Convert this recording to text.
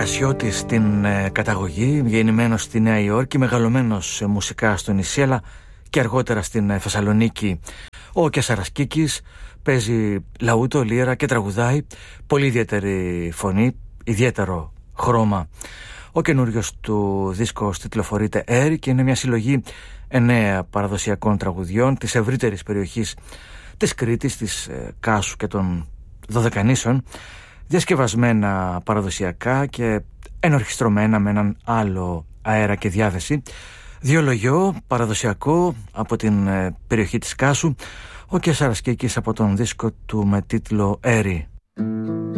Καρασιώτης στην καταγωγή, γεννημένος στη Νέα Υόρκη, μεγαλωμένος μουσικά στο νησί, αλλά και αργότερα στην Θεσσαλονίκη. Ο Κεσαρασκίκης παίζει λαούτο, λύρα και τραγουδάει. Πολύ ιδιαίτερη φωνή, ιδιαίτερο χρώμα. Ο καινούριος του δίσκος τιτλοφορείται «Έρη» και είναι μια συλλογή 9 παραδοσιακών τραγουδιών της ευρύτερης περιοχής της Κρήτης, της Κάσου και των Δωδεκανήσων, διασκευασμένα παραδοσιακά και ενορχιστρωμένα με έναν άλλο αέρα και διάθεση. Διολογιό παραδοσιακό από την περιοχή της Κάσου, ο Κεσαρασκίκης από τον δίσκο του με τίτλο «Έρη».